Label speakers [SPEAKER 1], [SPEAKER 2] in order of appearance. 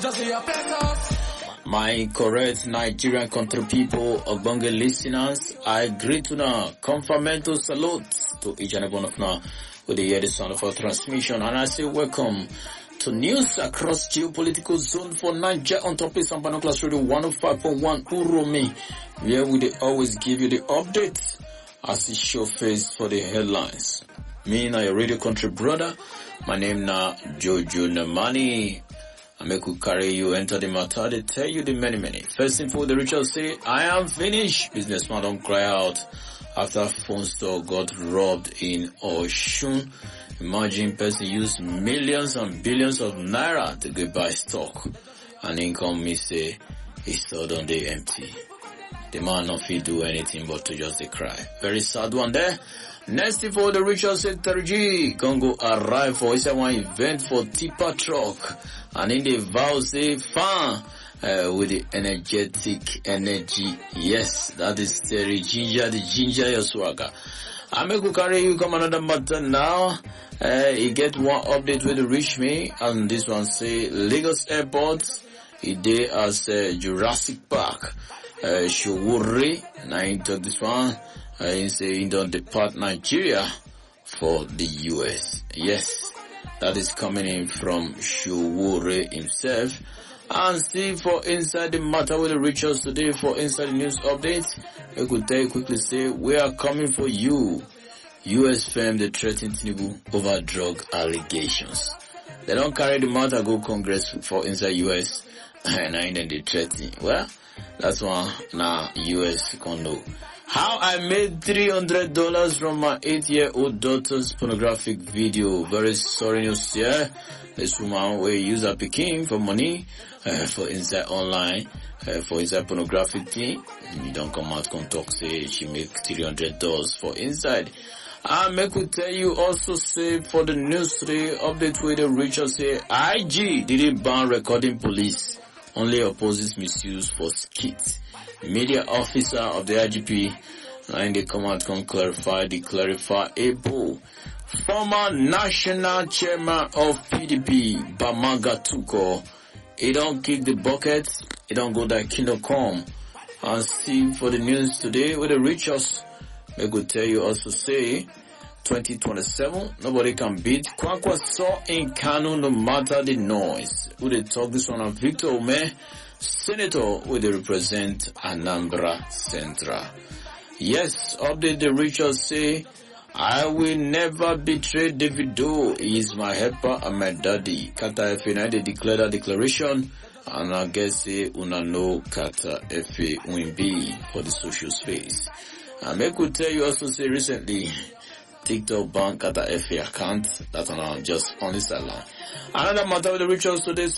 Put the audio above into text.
[SPEAKER 1] My correct Nigerian country people, Ogbonge listeners, I greet you now. Confirmento salute to each and every one of now with the hear the sound of our transmission, and I say welcome to news across geopolitical zone for Nigeria on top of Sampano Class Radio 105.1 Uromi, where we always give you the updates as it show face for the headlines. Me na your radio country brother, my name na Jojo Namani. I make you carry you enter the matter, they tell you the many. First thing for the ritual say, I am finished. Businessman don't cry out after phone store got robbed in Oshun. Imagine person use millions and billions of naira to go buy stock. And income me say, his store don't dey empty. The man not fit do anything but to just cry. Very sad one there. Next thing for the ritual say, 3G Congo arrive for one event for tipper truck. And in the vow say fan with the energetic energy. Yes, that is the ginger your swagger. I make you carry you come another matter now. You get one update with the reach me, and this one say Lagos Airport it dey as Jurassic Park. Showore now into this one. He say he don't depart Nigeria for the US. Yes. That is coming in from Showore himself. And see for inside the matter with the rituals today for inside the news updates. I could tell you quickly say we are coming for you. US firm they threaten Tinubu over drug allegations. They don't carry the matter go Congress for inside US and then they threaten. Well, that's one now US condo. How I made $300 from my 8-year-old daughter's pornographic video. Very sorry news here. This woman will use her Peking for money, for inside online, for inside pornographic thing. You don't come out and talk, say she make $300 for inside. And make we tell you also say for the news today, update with the Richard say IG didn't ban recording police, only opposes misuse for skits. Media officer of the IGP and they come out can clarify the clarifiable. Former national chairman of PDP, Bamaga Tuko, he don't kick the bucket, he don't go that kingdom come. And see for the news today with the richest, they could tell you also say 2027, nobody can beat Kwankwaso in Kano no matter the noise. Who they talk this one on Victor Ome, Senator will they represent Anambra Central. Yes, update the ritual say, I will never betray Davido. He is my helper and my daddy. Kata Efe, they declare that declaration. And I guess say, una know Kata Efe win be for the social space. And I could tell you also say recently, TikTok ban Kata Efe account. That's on just on this line. Another matter with the rituals today.